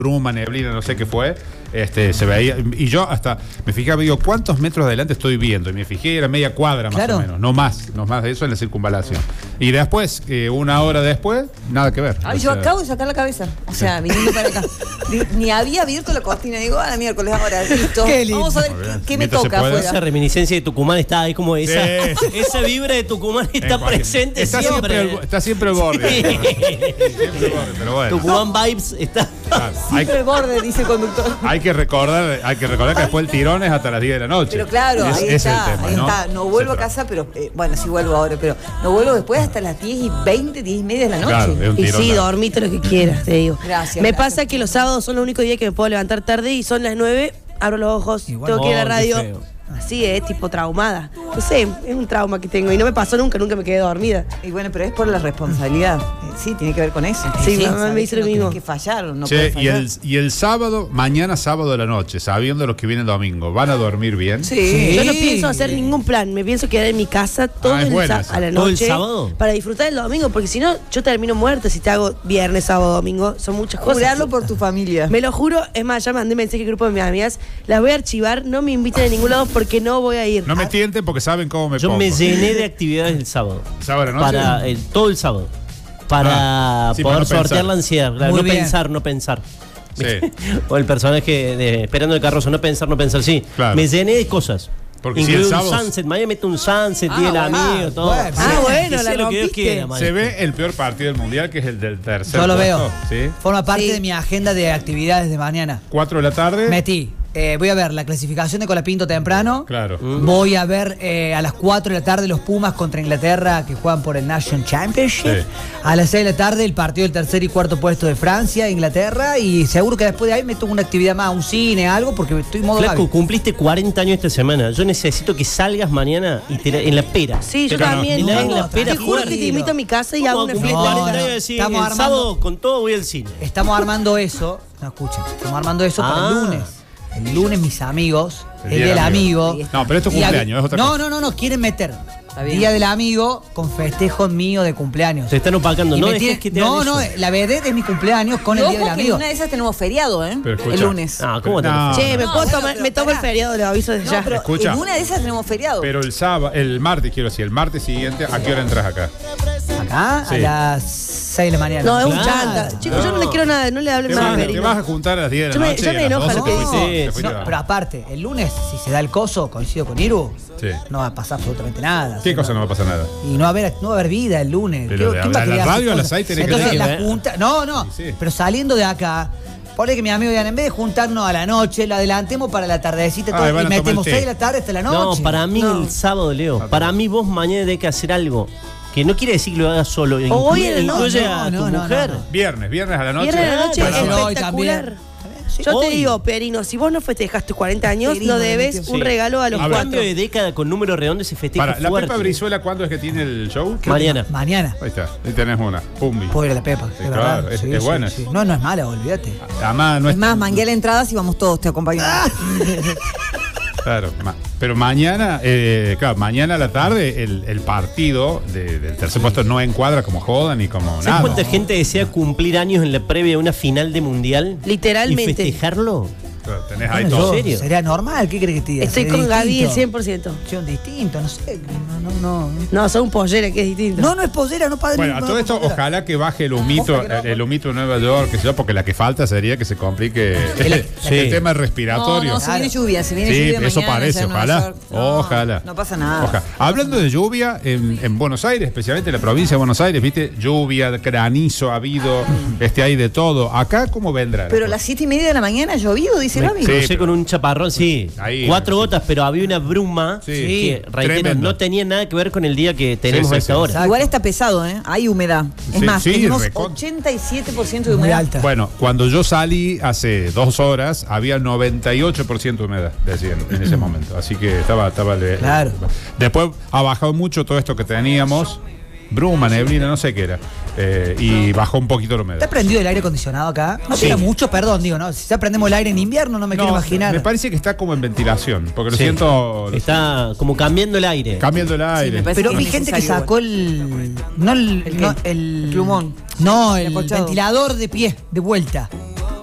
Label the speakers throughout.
Speaker 1: bruma, neblina, no sé qué fue, se veía, y yo hasta me fijaba, digo, ¿cuántos metros adelante estoy viendo? Y me fijé, era media cuadra más o menos, no más de eso en la circunvalación. Y después, una hora después, nada que ver.
Speaker 2: Ay, yo acabo de sacar la cabeza, o sea, viniendo para acá. Ni había abierto la cortina, digo, la miércoles, ahora, listo. Vamos a ver qué me toca afuera.
Speaker 3: Esa reminiscencia de Tucumán está ahí como esa, esa vibra de Tucumán está presente siempre.
Speaker 1: Está siempre el borde.
Speaker 3: Sí.
Speaker 1: Siempre el borde, pero bueno.
Speaker 3: Tucumán Vibes está...
Speaker 2: Siempre el borde, dice el conductor.
Speaker 1: Hay que recordar que después el tirón es hasta las 10 de la noche.
Speaker 2: Pero claro, ahí está,
Speaker 1: el tema,
Speaker 2: ahí
Speaker 1: ¿no?
Speaker 2: está. No vuelvo a casa, pero bueno, sí vuelvo ahora, pero no vuelvo después hasta las 10:20, 10:30 de la noche.
Speaker 1: Claro,
Speaker 4: y sí, dormite lo que quieras, te digo.
Speaker 2: Gracias.
Speaker 4: Me pasa que los sábados son los únicos días que me puedo levantar tarde y son las 9, abro los ojos, tengo que ir a la radio. Así es, tipo traumada. No sé, es un trauma que tengo y no me pasó nunca me quedé dormida.
Speaker 2: Y bueno, pero es por la responsabilidad. Sí, tiene que ver con eso.
Speaker 4: Sí, mamá me dice lo mismo.
Speaker 2: Que fallar, no
Speaker 1: che,
Speaker 2: puede fallar.
Speaker 1: y el sábado, mañana sábado de la noche, sabiendo los que viene el domingo, ¿van a dormir bien?
Speaker 2: Sí.
Speaker 4: Yo no pienso hacer ningún plan, me pienso quedar en mi casa todo a la noche.
Speaker 3: ¿Todo el sábado?
Speaker 4: Para disfrutar el domingo, porque si no, yo termino muerta si te hago viernes, sábado, domingo. Son muchas cosas.
Speaker 2: Jurarlo por tu familia.
Speaker 4: Me lo juro, es más, ya mandé mensaje al grupo de mis amigas, las voy a archivar, no me inviten a ningún lado porque no voy a ir.
Speaker 1: No me tienten porque saben cómo me
Speaker 3: Yo
Speaker 1: pongo.
Speaker 3: me llené de actividades el sábado.
Speaker 1: ¿Sábado a la noche?
Speaker 3: Para todo el sábado. Para
Speaker 1: sí,
Speaker 3: poder
Speaker 1: para no
Speaker 3: sortear
Speaker 1: pensar.
Speaker 3: la ansiedad. Claro, no pensar.
Speaker 1: Sí.
Speaker 3: O el personaje de Esperando el Carrozo, no pensar, sí.
Speaker 1: Claro.
Speaker 3: Me llené de cosas.
Speaker 1: Porque
Speaker 3: incluido
Speaker 1: si el sábado...
Speaker 3: un sunset, mañana meto un sunset, día del amigo, todo.
Speaker 4: Bueno,
Speaker 3: Que
Speaker 4: la
Speaker 3: sea lo que Dios
Speaker 4: rompiste.
Speaker 3: quiera, mañana.
Speaker 1: Se ve el peor partido del mundial, que es el del tercer
Speaker 5: Yo lo
Speaker 1: puesto,
Speaker 5: veo.
Speaker 1: ¿sí?
Speaker 5: Forma parte
Speaker 4: Sí.
Speaker 5: de mi agenda de actividades de mañana.
Speaker 1: 4 de la tarde.
Speaker 5: Metí. Voy a ver la clasificación de Colapinto temprano.
Speaker 1: Claro.
Speaker 5: Voy a ver a las 4 de la tarde los Pumas contra Inglaterra que juegan por el National Championship.
Speaker 1: Sí.
Speaker 5: A las 6 de la tarde el partido del tercer y cuarto puesto de Francia, Inglaterra. Y seguro que después de ahí me tomo una actividad más, un cine, algo, porque estoy en modo
Speaker 3: Flaco,
Speaker 5: Gaby.
Speaker 3: cumpliste 40 años esta semana. Yo necesito que salgas mañana y en la pera.
Speaker 4: Sí, yo
Speaker 1: Pero no.
Speaker 4: también.
Speaker 3: No,
Speaker 4: tengo-
Speaker 3: la pera
Speaker 4: te juro que te
Speaker 3: fuerte.
Speaker 4: invito a mi casa y hago una
Speaker 3: Cumplí
Speaker 4: fiesta.
Speaker 3: 40 años y
Speaker 5: no.
Speaker 3: decís,
Speaker 5: Estamos
Speaker 3: el
Speaker 5: armando-
Speaker 3: sábado con todo voy al cine.
Speaker 5: Estamos armando eso. No, escuchen. Estamos armando eso para el lunes. El lunes mis amigos, el día del amigo.
Speaker 1: No, pero esto es
Speaker 5: Y
Speaker 1: cumpleaños, es otra cosa.
Speaker 5: No, quieren meter.
Speaker 2: bien.
Speaker 5: Día del amigo con festejo mío de cumpleaños.
Speaker 3: Te están opacando,
Speaker 5: Y
Speaker 3: no
Speaker 5: me
Speaker 3: dejes
Speaker 5: tiene-
Speaker 3: que te
Speaker 5: no,
Speaker 3: hagan
Speaker 5: no,
Speaker 3: eso.
Speaker 5: la vedette es mi cumpleaños con
Speaker 2: Y
Speaker 5: el día del
Speaker 2: ojo que en
Speaker 5: amigo.
Speaker 2: una de esas tenemos feriado,
Speaker 1: Pero escucha.
Speaker 2: el lunes.
Speaker 3: Ah, ¿cómo te
Speaker 1: No.
Speaker 4: Che, me
Speaker 2: No,
Speaker 4: puedo
Speaker 2: bueno,
Speaker 4: tomar,
Speaker 2: pero
Speaker 4: me tomo el
Speaker 2: pará.
Speaker 4: feriado, lo aviso desde
Speaker 2: No,
Speaker 4: ya.
Speaker 2: pero
Speaker 1: Escucha.
Speaker 2: en una de esas tenemos feriado.
Speaker 1: Pero el sábado, el martes, quiero decir, el martes siguiente, ¿a qué hora entras acá?
Speaker 5: Acá
Speaker 1: Sí.
Speaker 5: a las 6 de la mañana.
Speaker 4: No, es un
Speaker 3: Claro.
Speaker 4: chanta. Chicos, yo no le quiero nada, no le hablen
Speaker 1: Te
Speaker 4: más a
Speaker 1: vas, te
Speaker 4: Perino.
Speaker 1: vas a juntar a las 10 de
Speaker 4: Yo
Speaker 1: la
Speaker 4: me-
Speaker 1: noche.
Speaker 4: yo
Speaker 1: y
Speaker 4: me
Speaker 1: a las
Speaker 4: enoja
Speaker 1: 12
Speaker 4: lo que
Speaker 1: te
Speaker 4: digo.
Speaker 1: fuiste, te
Speaker 3: Sí,
Speaker 1: fuiste
Speaker 5: No,
Speaker 1: a-
Speaker 5: pero aparte, el lunes, si se da el coso, coincido con Iru,
Speaker 1: Sí.
Speaker 5: no va a pasar absolutamente nada.
Speaker 1: ¿Qué cosa no va a pasar nada?
Speaker 5: Y no va a haber vida el lunes.
Speaker 1: Pero
Speaker 5: ¿Quién
Speaker 1: de
Speaker 5: va a
Speaker 1: la
Speaker 5: querer
Speaker 1: radio
Speaker 5: hacer
Speaker 1: a las
Speaker 5: cosas?
Speaker 1: 6 tenés que
Speaker 5: Entonces
Speaker 3: tener.
Speaker 5: la junta. No.
Speaker 1: Sí, sí.
Speaker 5: Pero saliendo de acá, ponle que mi amigo digan, en vez de juntarnos a la noche, la adelantemos para la tardecita
Speaker 1: Ay,
Speaker 5: todo,
Speaker 1: van
Speaker 5: y
Speaker 1: a tomar
Speaker 5: metemos
Speaker 1: té.
Speaker 5: 6 de la tarde hasta la
Speaker 3: No,
Speaker 5: noche.
Speaker 3: para mí el sábado, Leo. Para mí vos mañana tenés que hacer algo. Que no quiere decir que lo hagas solo.
Speaker 4: hoy en la
Speaker 3: Incluye
Speaker 4: noche.
Speaker 3: a tu
Speaker 5: No,
Speaker 3: mujer.
Speaker 5: no.
Speaker 1: Viernes a la noche.
Speaker 4: Viernes a la noche
Speaker 5: Para
Speaker 4: es
Speaker 5: mí hoy
Speaker 4: espectacular.
Speaker 5: también.
Speaker 4: Yo te
Speaker 3: Hoy.
Speaker 4: digo, Perino, si vos no festejás tus 40 años,
Speaker 2: Perino,
Speaker 4: no debes
Speaker 2: metió.
Speaker 4: un
Speaker 3: Sí.
Speaker 4: regalo a los
Speaker 1: A ver.
Speaker 4: 4.
Speaker 3: Cambio de década con números redondos se festeja
Speaker 1: Para, ¿la
Speaker 3: fuerte.
Speaker 1: Pepa Brizuela cuándo es que tiene el show?
Speaker 3: Mañana.
Speaker 5: Mañana.
Speaker 1: Ahí está, ahí tenés una. Pumbi.
Speaker 5: Pobre la Pepa.
Speaker 1: Sí,
Speaker 5: de
Speaker 1: claro,
Speaker 5: verdad.
Speaker 1: es buena.
Speaker 5: No, no es mala, olvídate.
Speaker 1: Además, no es.
Speaker 2: Es más, mangué la entrada si vamos todos, te acompañamos.
Speaker 1: Claro, pero mañana, claro, mañana a la tarde el partido del tercer puesto no encuadra como joda ni como
Speaker 3: ¿Sabes
Speaker 1: nada.
Speaker 3: cuánta gente desea cumplir años en la previa de una final de mundial?
Speaker 4: Literalmente.
Speaker 3: ¿Y festejarlo?
Speaker 1: Claro, tenés ahí
Speaker 5: Bueno,
Speaker 1: todo.
Speaker 3: ¿En serio?
Speaker 5: ¿Sería normal? ¿Qué crees que te diga?
Speaker 4: Estoy
Speaker 5: ¿Sería
Speaker 4: con Gaby el
Speaker 5: distinto?
Speaker 4: 100%.
Speaker 5: Son distintos, no sé. No.
Speaker 4: No, son un pollera, que es distinto.
Speaker 5: No es pollera, no padre.
Speaker 1: Bueno, a
Speaker 5: no,
Speaker 1: todo
Speaker 5: no,
Speaker 1: esto,
Speaker 5: pollera.
Speaker 1: ojalá que baje el humito,
Speaker 5: Ojalá que no.
Speaker 1: el humito de Nueva York, qué sé yo, porque la que falta sería que se complique el
Speaker 3: Sí.
Speaker 1: tema respiratorio.
Speaker 2: No, se viene lluvia, se viene
Speaker 1: Sí,
Speaker 2: lluvia
Speaker 1: eso
Speaker 2: mañana,
Speaker 1: parece,
Speaker 2: allá en Nueva
Speaker 1: ojalá.
Speaker 2: York. No,
Speaker 1: Ojalá.
Speaker 2: No pasa nada.
Speaker 1: Ojalá. Hablando de lluvia, en Buenos Aires, especialmente en la provincia de Buenos Aires, viste, lluvia, granizo ha habido, hay de todo. Acá, ¿cómo vendrá?
Speaker 2: Pero a las 7:30 de la mañana ha llovido, dice
Speaker 3: Me
Speaker 2: Gaby.
Speaker 1: Sí,
Speaker 3: crucé
Speaker 1: pero-
Speaker 3: con un chaparrón, sí.
Speaker 1: Ahí,
Speaker 3: 4
Speaker 1: sí.
Speaker 3: gotas, pero había una bruma
Speaker 1: Sí.
Speaker 3: que, reitero,
Speaker 1: Tremendo.
Speaker 3: no tenía nada que ver con el día que tenemos
Speaker 1: Sí,
Speaker 3: a
Speaker 1: sí,
Speaker 3: esta
Speaker 1: sí.
Speaker 3: hora.
Speaker 2: Igual está pesado, ¿eh? Hay humedad. Es
Speaker 1: Sí,
Speaker 2: más,
Speaker 1: sí,
Speaker 2: tenemos
Speaker 1: recontra.
Speaker 2: 87% de
Speaker 5: Muy
Speaker 2: humedad.
Speaker 5: alta.
Speaker 1: Bueno, cuando yo salí hace 2 horas, había 98% de humedad, decían, en ese momento. Así que estaba
Speaker 5: Claro.
Speaker 1: Después ha bajado mucho todo esto que teníamos. Bruma, neblina, no sé qué era. Y bajó un poquito la humedad.
Speaker 5: ¿Está prendido el aire acondicionado acá? No
Speaker 3: Sí.
Speaker 5: tiene mucho, perdón, digo, ¿no? Si ya prendemos el aire en invierno, no me quiero imaginar.
Speaker 1: Me parece que está como en ventilación, porque lo
Speaker 3: Sí.
Speaker 1: siento.
Speaker 3: Está como cambiando el aire.
Speaker 1: Cambiando el aire.
Speaker 2: me parece
Speaker 5: Pero
Speaker 2: que
Speaker 5: vi
Speaker 2: es
Speaker 5: gente que
Speaker 2: necesario,
Speaker 5: sacó el. No el.
Speaker 2: ¿El qué?
Speaker 5: no, el
Speaker 2: Plumón.
Speaker 5: No, el
Speaker 2: acolchado.
Speaker 5: ventilador de pie, de vuelta.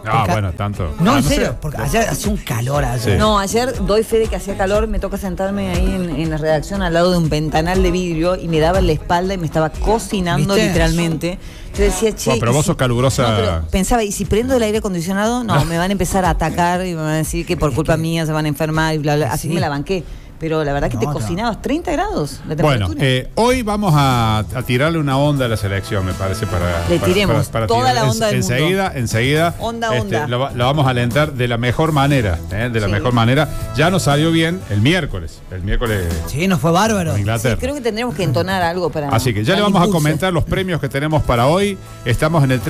Speaker 1: No, bueno, tanto.
Speaker 5: No, en serio, porque ayer hacía un calor ayer.
Speaker 2: Sí. No, ayer doy fe de que hacía calor, me toca sentarme ahí en la redacción al lado de un ventanal de vidrio y me daba en la espalda y me estaba cocinando literalmente. Yo decía, che.
Speaker 1: Pero vos sos calurosa.
Speaker 2: No, pero pensaba, ¿y si prendo el aire acondicionado? No, me van a empezar a atacar y me van a decir que por culpa mía se van a enfermar y bla, bla. Así me la banqué. Pero la verdad que te cocinabas 30 grados la temperatura.
Speaker 1: Bueno, hoy vamos a tirarle una onda a la selección, me parece,
Speaker 2: Le tiremos toda la onda del
Speaker 1: mundo. Enseguida.
Speaker 2: Onda.
Speaker 1: Lo vamos a alentar de la mejor manera, la mejor manera. Ya nos salió bien el miércoles.
Speaker 5: Sí, nos fue bárbaro.
Speaker 1: Inglaterra.
Speaker 2: Sí, creo que tendremos que entonar algo para.
Speaker 1: Así que ya le vamos a comentar los premios que tenemos para hoy. Estamos en el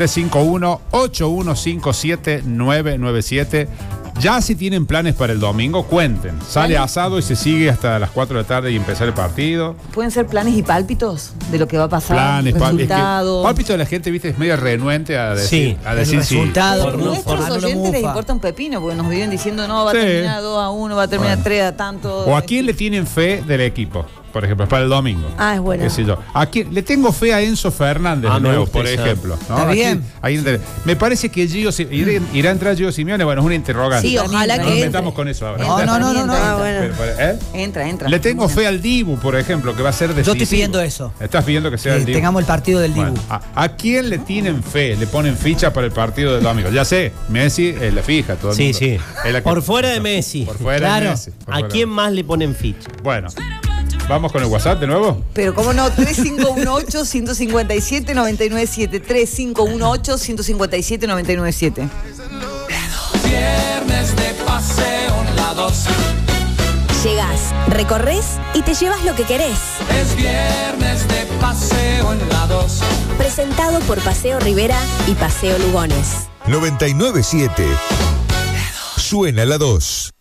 Speaker 1: 351-8157-997. Ya si tienen planes para el domingo, cuenten. Sale asado y se sigue hasta las 4 de la tarde y empezar el partido.
Speaker 2: Pueden ser planes y pálpitos de lo que va a pasar.
Speaker 1: Planes,
Speaker 2: resultados.
Speaker 1: Pálpito de la gente, viste, es medio renuente a decir,
Speaker 5: resultado.
Speaker 2: A nuestros oyentes les importa un pepino, porque nos viven diciendo, no, va a terminar 2-1, va a terminar 3-tanto.
Speaker 1: O a quién le tienen fe del equipo, por ejemplo, para el domingo.
Speaker 4: Ah, es bueno.
Speaker 1: ¿Qué sé yo? ¿A quién? Le tengo fe a Enzo Fernández de nuevo, por ejemplo. ¿No?
Speaker 5: Está bien.
Speaker 1: Me parece que irá a entrar Gio Simeone, bueno, es una interrogante.
Speaker 4: Sí, ojalá que
Speaker 1: nos metamos con eso ahora.
Speaker 5: No.
Speaker 4: Bueno.
Speaker 2: Entra.
Speaker 1: Le tengo fe al Dibu, por ejemplo, que va a ser decisivo.
Speaker 5: Yo estoy pidiendo eso.
Speaker 1: Estás pidiendo que sea el Dibu.
Speaker 5: Tengamos el partido del Dibu.
Speaker 1: Bueno, ¿a quién le tienen fe? Le ponen ficha para el partido del domingo. Ya sé, Messi es la fija. Todo el mundo.
Speaker 3: Sí. Por fuera de Messi.
Speaker 1: Por fuera de Messi.
Speaker 3: ¿A quién más le ponen ficha?
Speaker 1: Bueno. ¿Vamos con el WhatsApp de nuevo?
Speaker 2: Pero cómo no, 3518-157-997. 3518-157-997.
Speaker 6: Viernes de paseo en la 2.
Speaker 7: Llegás, recorres y te llevas lo que querés.
Speaker 6: Es viernes de paseo en la 2.
Speaker 7: Presentado por Paseo Rivera y Paseo Lugones.
Speaker 8: 997. Suena la 2.